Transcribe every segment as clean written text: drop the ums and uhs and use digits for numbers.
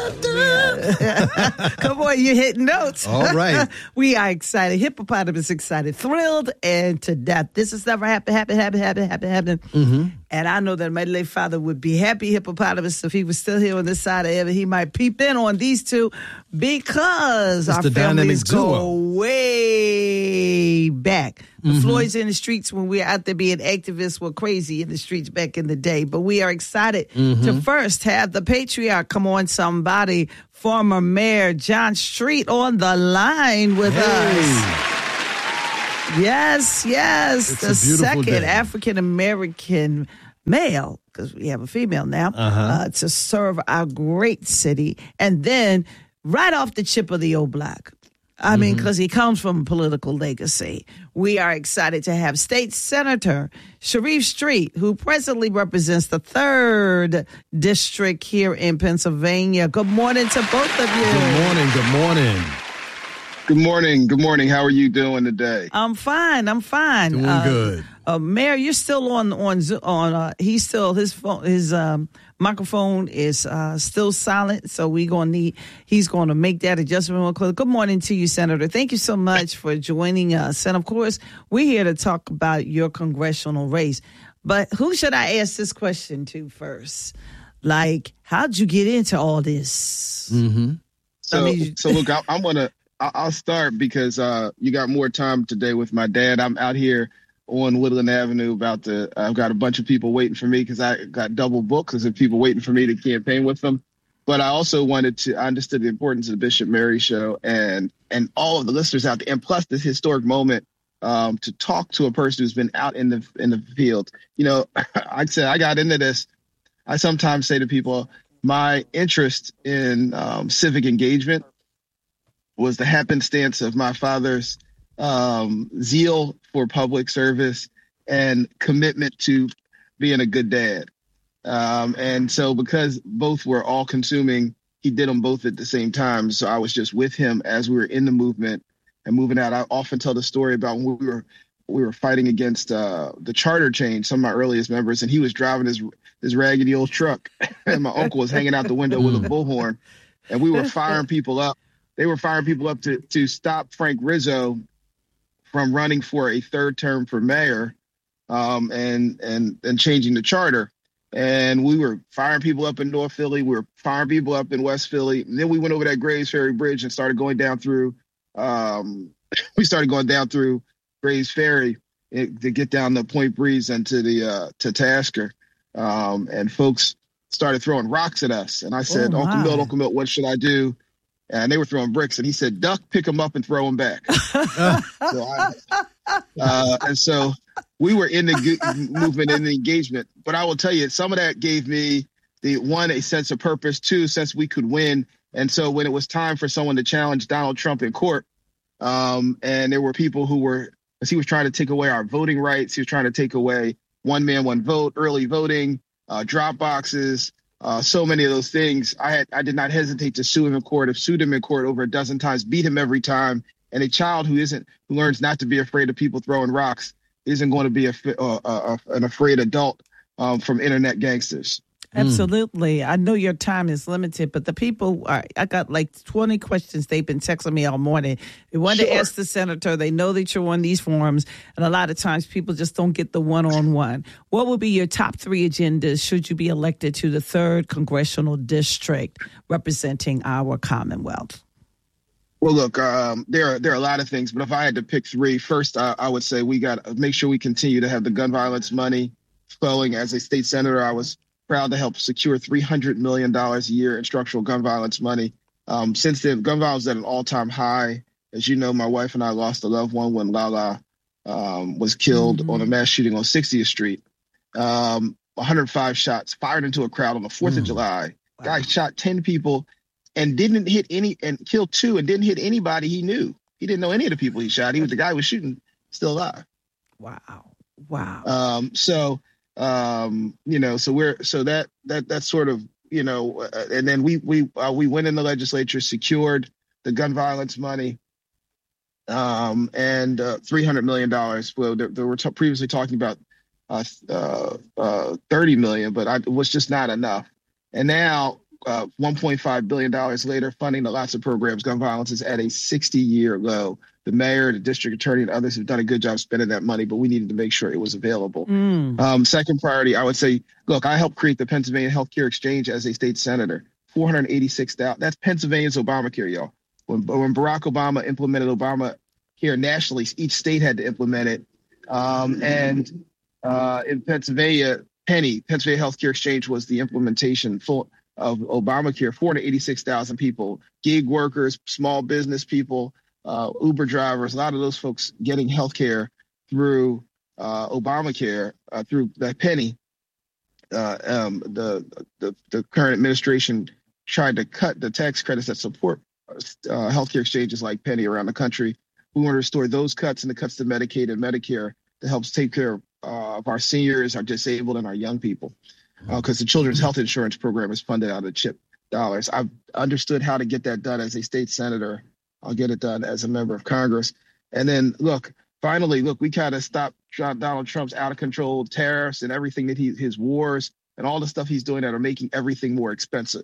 Come on, you're hitting notes. All right. We are excited. Hippopotamus excited, thrilled, and to death. This has never happened. Mm-hmm. And I know that my late father would be happy, Hippopotamus, if he was still here on this side of heaven. He might peep in on these two because It's our the families dynamic duo. go way back. The Mm-hmm. Floyds in the streets when we were out there being activists were crazy in the streets back in the day. But we are excited Mm-hmm. to first have the patriarch come on, somebody, former Mayor John Street on the line with us. Yes. It's the a beautiful second day. African-American male, because we have a female now, to serve our great city. And then right off the chip of the old block. I mean, because he comes from a political legacy. We are excited to have State Senator Sharif Street, who presently represents the 3rd District here in Pennsylvania. Good morning to both of you. Good morning. Good morning. How are you doing today? I'm fine. Doing good. Mayor, you're still on Zoom. He's still his phone. His microphone is still silent. So he's going to make that adjustment real quick. Good morning to you, Senator. Thank you so much for joining us. And of course, we're here to talk about your congressional race. But who should I ask this question to first? Like, how'd you get into all this? Mm-hmm. So look, I'll start because you got more time today with my dad. I'm out here on Woodland Avenue I've got a bunch of people waiting for me because I got double booked because of people waiting for me to campaign with them. But I also I understood the importance of the Bishop Mary Show and all of the listeners out there, and plus this historic moment to talk to a person who's been out in the field. You know, I said I got into this. I sometimes say to people, my interest in civic engagement was the happenstance of my father's zeal for public service and commitment to being a good dad. And so because both were all consuming, he did them both at the same time. So I was just with him as we were in the movement and moving out. I often tell the story about when we were fighting against the charter change, some of my earliest members, and he was driving his raggedy old truck and my uncle was hanging out the window with a bullhorn, and we were firing people up. They were firing people up to stop Frank Rizzo from running for a 3rd term for mayor and changing the charter. And we were firing people up in North Philly. We were firing people up in West Philly. And then we went over that Grays Ferry Bridge and started going down through Grays Ferry to get down to Point Breeze and to Tasker. And folks started throwing rocks at us. And I said, Uncle Milt, what should I do? And they were throwing bricks, and he said, duck, pick them up, and throw them back. And so we were in the movement and the engagement. But I will tell you, some of that gave me, a sense of purpose, 2, since we could win. And so when it was time for someone to challenge Donald Trump in court, and there were people as he was trying to take away our voting rights, he was trying to take away one man, one vote, early voting, drop boxes, so many of those things. I did not hesitate to sue him in court. I've sued him in court over a dozen times, beat him every time. And a child who learns not to be afraid of people throwing rocks isn't going to be an afraid adult from internet gangsters. Absolutely. I know your time is limited, but the people I got like 20 questions. They've been texting me all morning. They wanted to ask the senator. They know that you're on these forums, and a lot of times people just don't get the one-on-one. What would be your top 3 agendas should you be elected to the 3rd congressional district representing our Commonwealth? Well, look, there are a lot of things, but if I had to pick 3, first, I would say we got to make sure we continue to have the gun violence money flowing. As a state senator, I was proud to help secure $300 million a year in structural gun violence money. Since then, gun violence is at an all-time high. As you know, my wife and I lost a loved one when Lala was killed on a mass shooting on 60th Street. 105 shots fired into a crowd on the 4th of July. Wow. Guy shot 10 people and didn't hit any, and killed 2 and didn't hit anybody he knew. He didn't know any of the people he shot. The guy who was shooting still alive. Wow. So that's sort of, and then we went in the legislature, secured the gun violence money, and $300 million. Well, they were previously talking about $30 million, but it was just not enough. And now $1.5 billion later, funding the lots of programs. Gun violence is at a 60-year low. The mayor, the district attorney, and others have done a good job spending that money, but we needed to make sure it was available. Second priority, I would say, look, I helped create the Pennsylvania Healthcare Exchange as a state senator. 486,000. That's Pennsylvania's Obamacare, y'all. When Barack Obama implemented Obamacare nationally, each state had to implement it. In Pennsylvania, Pennsylvania Healthcare Exchange was the implementation of Obamacare. 486,000 people, gig workers, small business people, Uber drivers, a lot of those folks getting healthcare through Obamacare, through that penny. The current administration tried to cut the tax credits that support healthcare exchanges like Penny around the country. We want to restore those cuts and the cuts to Medicaid and Medicare that helps take care of our seniors, our disabled, and our young people. Because the Children's Health Insurance Program is funded out of CHIP dollars. I've understood how to get that done as a state senator. I'll get it done as a member of Congress. And then, finally, we kind of stopped Donald Trump's out of control tariffs and everything that his wars and all the stuff he's doing that are making everything more expensive.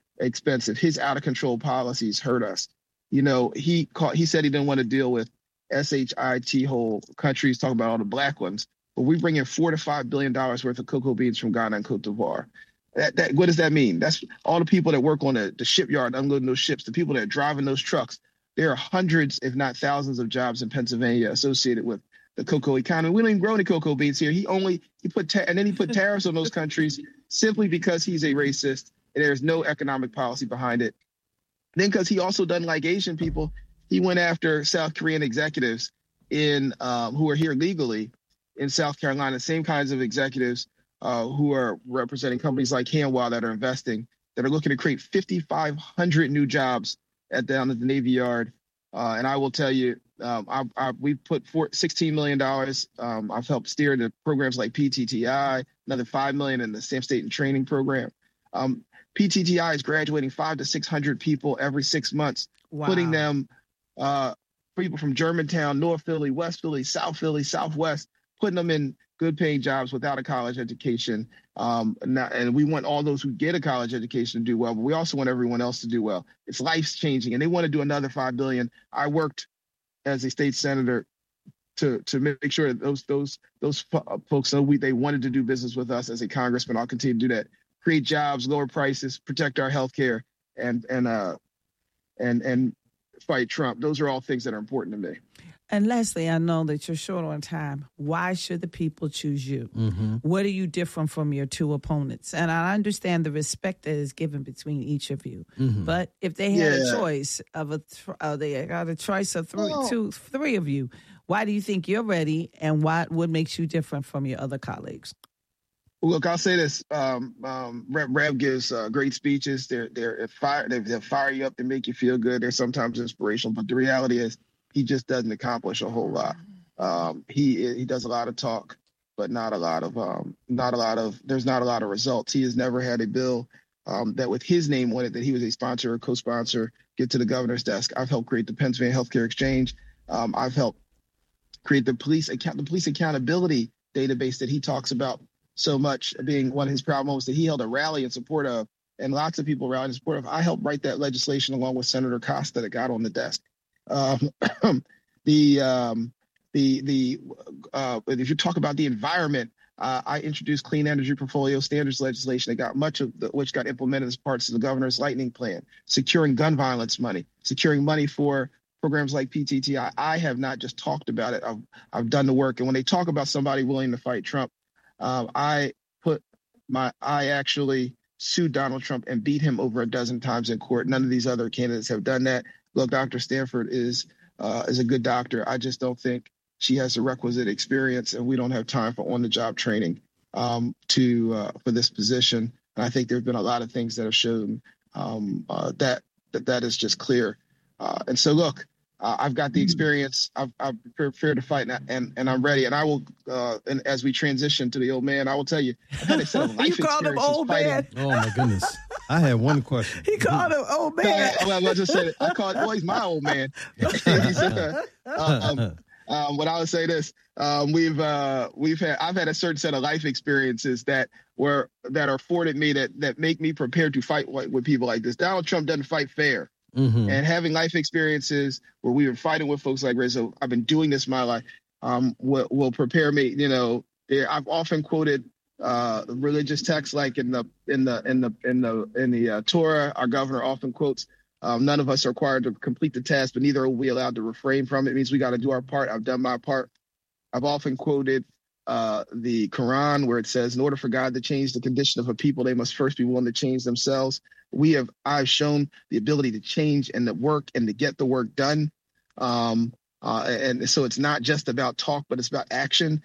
His out of control policies hurt us. He said he didn't want to deal with SHIT whole countries, talking about all the black ones, but we bring in $4 to $5 billion worth of cocoa beans from Ghana and Cote d'Ivoire. What does that mean? That's all the people that work on the shipyard unloading those ships, the people that are driving those trucks. There are hundreds, if not thousands, of jobs in Pennsylvania associated with the cocoa economy. We don't even grow any cocoa beans here. He put tariffs on those countries simply because he's a racist and there's no economic policy behind it. Then, because he also doesn't like Asian people, he went after South Korean executives who are here legally in South Carolina, same kinds of executives who are representing companies like Hanwha that are investing, that are looking to create 5,500 new jobs down at the Navy Yard. And I will tell you, we've put $16 million. I've helped steer the programs like PTTI, another $5 million in the Sam Staten Training Program. PTTI is graduating 500 to 600 people every 6 months, putting them, people from Germantown, North Philly, West Philly, Southwest, putting them in good paying jobs without a college education. And we want all those who get a college education to do well, but we also want everyone else to do well. It's life changing, and they want to do another $5 billion. I worked as a state senator to make sure that those folks know they wanted to do business with us as a congressman. I'll continue to do that. Create jobs, lower prices, protect our health care, and fight Trump. Those are all things that are important to me. And Leslie, I know that you're short on time. Why should the people choose you? What are you different from your two opponents? And I understand the respect that is given between each of you. But if they had a choice of three of you, why do you think you're ready, and what makes you different from your other colleagues? Well, look, I'll say this. Rev gives great speeches. They'll fire you up to make you feel good. They're sometimes inspirational, but the reality is he just doesn't accomplish a whole lot. He does a lot of talk, but there's not a lot of results. He has never had a bill that with his name on it that he was a sponsor or co-sponsor get to the governor's desk. I've helped create the Pennsylvania Healthcare Exchange. I've helped create the police accountability database that he talks about so much, being one of his proud moments that he held a rally in support of, and lots of people rallied in support of. I helped write that legislation along with Senator Costa that got on the desk. If you talk about the environment, I introduced clean energy portfolio standards legislation that got much of which got implemented as parts of the governor's lightning plan, securing gun violence money, securing money for programs like PTTI. I have not just talked about it. I've done the work. And when they talk about somebody willing to fight Trump, I actually sued Donald Trump and beat him over a dozen times in court. None of these other candidates have done that. Look, Dr. Stanford is a good doctor. I just don't think she has the requisite experience, and we don't have time for on-the-job training for this position. And I think there have been a lot of things that have shown that is just clear. And so, look, I've got the experience. I'm prepared to fight, and I'm ready. And I will. And as we transition to the old man, I will tell you, I've had a set of life you called him old man. Oh my goodness! I had one question. He called him old man. I just said it. I called. Well, he's my old man. But I would say this: I've had a certain set of life experiences that are afforded me that make me prepared to fight with people like this. Donald Trump doesn't fight fair, and having life experiences where we were fighting with folks like Rizzo, I've been doing this my life. Will prepare me. I've often quoted religious texts like in the Torah. Our governor often quotes. None of us are required to complete the task, but neither are we allowed to refrain from it. It means we got to do our part. I've done my part. I've often quoted the Quran where it says, in order for God to change the condition of a people, they must first be willing to change themselves. I've shown the ability to change and to work and to get the work done. And so it's not just about talk, but it's about action.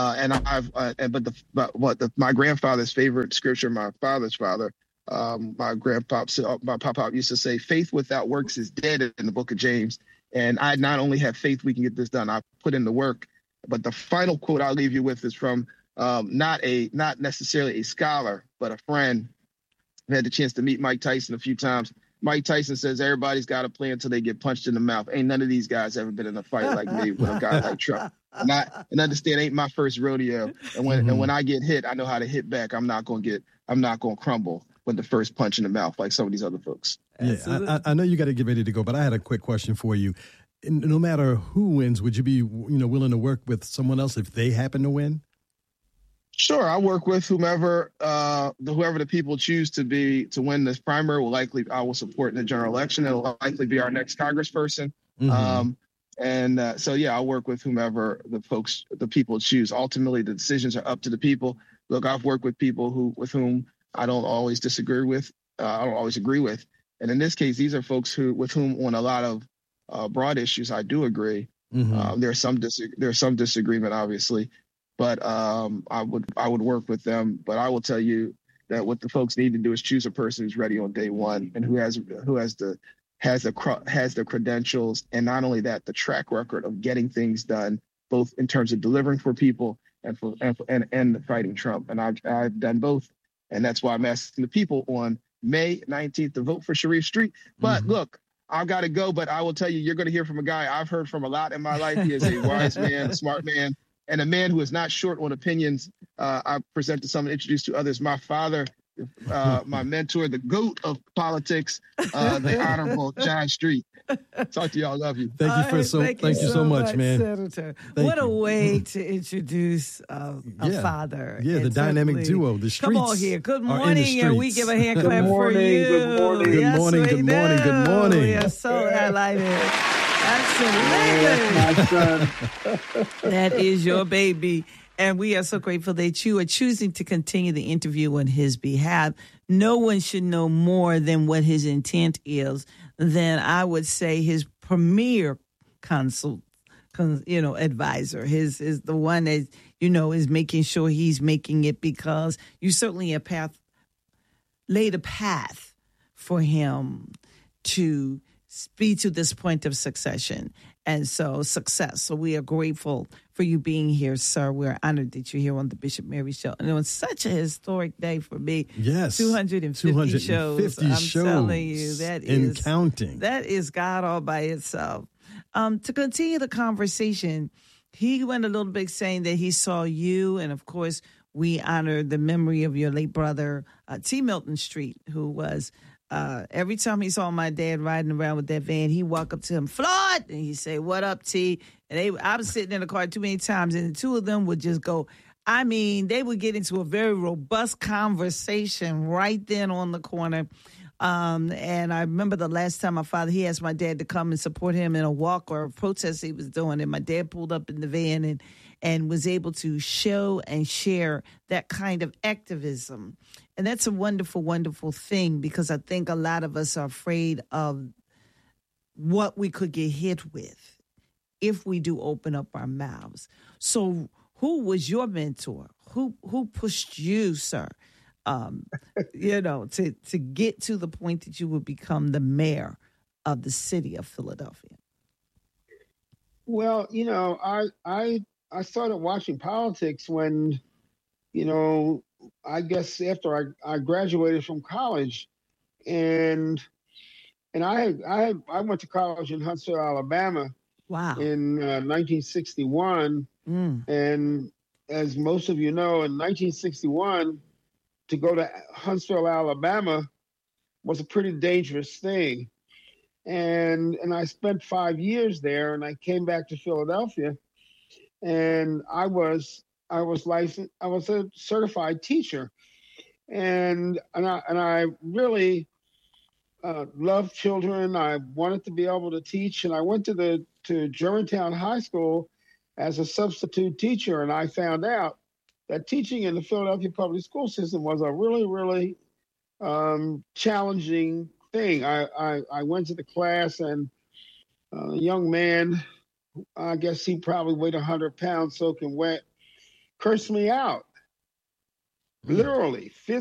My grandfather's favorite scripture, my father's father, my papa used to say, faith without works is dead in the book of James. And I not only have faith we can get this done, I put in the work. But the final quote I'll leave you with is from not necessarily a scholar, but a friend. I had the chance to meet Mike Tyson a few times. Mike Tyson says everybody's got a plan until they get punched in the mouth. Ain't none of these guys ever been in a fight like me with a guy like Trump. And understand, ain't my first rodeo. And when I get hit, I know how to hit back. I'm not going to crumble with the first punch in the mouth like some of these other folks. Yeah, I know you got to get ready to go, but I had a quick question for you. No matter who wins, would you be willing to work with someone else if they happen to win? Sure, I work with whoever the people choose to win this primary. I will support in the general election. It'll likely be our next congressperson. I'll work with whomever the people choose. Ultimately, the decisions are up to the people. Look, I've worked with people with whom I don't always disagree with. I don't always agree with. And in this case, these are folks with whom on a lot of broad issues I do agree. There's some disagreement, obviously, but I would work with them. But I will tell you that what the folks need to do is choose a person who's ready on day one and who has the credentials, and not only that, the track record of getting things done, both in terms of delivering for people and fighting Trump. And I've done both, and that's why I'm asking the people on May 19th to vote for Sharif Street. But look, I've got to go, but I will tell you, you're going to hear from a guy I've heard from a lot in my life. He is a wise man, a smart man, and a man who is not short on opinions. I present to some and introduce to others my father, my mentor, the GOAT of politics, the Honorable John Street. Talk to y'all. Love you. Thank you so much, man. Senator. What a way to introduce a father. Yeah, the dynamic duo, the Streets. Come on here. Good morning, and we give a hand clap for you. Good morning. Good morning. Good morning. Good morning. We are so delighted. Absolutely. That is your baby. And we are so grateful that you are choosing to continue the interview on his behalf. No one should know more than what his intent is than, I would say, his premier advisor. His is the one that, is making sure he's making it, because you certainly laid a path for him to speed to this point of succession. And success. So we are grateful for you being here, sir. We're honored that you're here on the Bishop Mary Show. And it was such a historic day for me. Yes. 250 shows. I'm telling you, counting. That is God all by itself. To continue the conversation, he went a little bit saying that he saw you, and of course, we honor the memory of your late brother, T. Milton Street, who was... every time he saw my dad riding around with that van, he walk up to him, Floyd, and he say, "What up, T?" And I was sitting in the car too many times, and the two of them would just go. I mean, they would get into a very robust conversation right then on the corner. And I remember the last time he asked my dad to come and support him in a walk or a protest he was doing, and my dad pulled up in the van and was able to show and share that kind of activism. And that's a wonderful, wonderful thing, because I think a lot of us are afraid of what we could get hit with if we do open up our mouths. So who was your mentor? Who pushed you, sir, to get to the point that you would become the mayor of the city of Philadelphia? Well, I started watching politics when, I guess after I graduated from college, and I went to college in Huntsville, Alabama. Wow. in 1961. And as most of you know, in 1961, to go to Huntsville, Alabama was a pretty dangerous thing. And I spent 5 years there, and I came back to Philadelphia, and I was licensed. I was a certified teacher, and I really loved children. I wanted to be able to teach, and I went to Germantown High School as a substitute teacher, and I found out that teaching in the Philadelphia public school system was a really, really challenging thing. I went to the class, and a young man, I guess he probably weighed 100 pounds soaking wet, cursed me out, literally, physically.